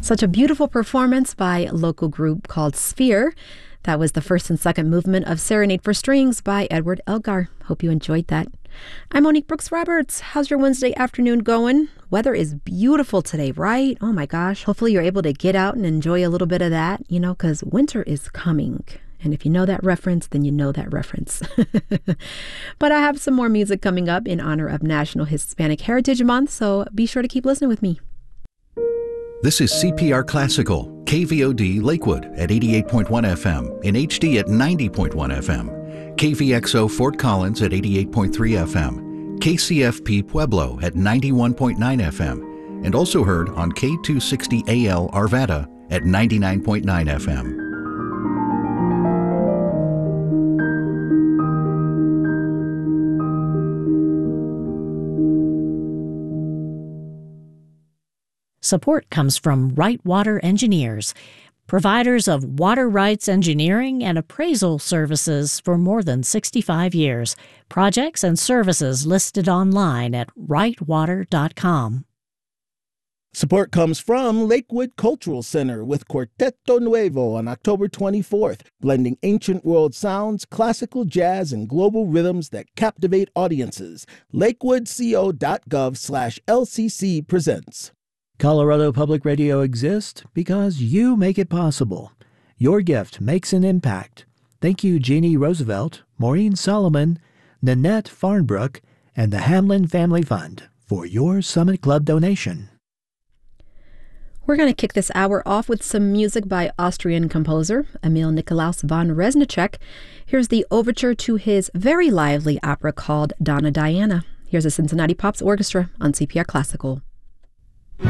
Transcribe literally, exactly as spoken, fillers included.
Such a beautiful performance by a local group called Sphere. That was the first and second movement of Serenade for Strings by Edward Elgar. Hope you enjoyed that. I'm Monique Brooks Roberts. How's your Wednesday afternoon going? Weather is beautiful today, right? Oh my gosh. Hopefully you're able to get out and enjoy a little bit of that, you know, because winter is coming. And if you know that reference, then you know that reference. But I have some more music coming up in honor of National Hispanic Heritage Month, so be sure to keep listening with me. This is C P R Classical, K V O D Lakewood at eighty-eight point one F M, in H D at ninety point one F M, K V X O Fort Collins at eighty-eight point three F M, K C F P Pueblo at ninety-one point nine F M, and also heard on K two sixty A L Arvada at ninety-nine point nine F M. Support comes from Right Water Engineers, providers of water rights engineering and appraisal services for more than sixty-five years. Projects and services listed online at right water dot com. Support comes from Lakewood Cultural Center with Cuarteto Nuevo on October twenty-fourth, blending ancient world sounds, classical jazz, and global rhythms that captivate audiences. lakewoodco.gov slash LCC presents. Colorado Public Radio exists because you make it possible. Your gift makes an impact. Thank you, Jeannie Roosevelt, Maureen Solomon, Nanette Farnbrook, and the Hamlin Family Fund for your Summit Club donation. We're going to kick this hour off with some music by Austrian composer Emil Nikolaus von Reznicek. Here's the overture to his very lively opera called Donna Diana. Here's the Cincinnati Pops Orchestra on C P R Classical.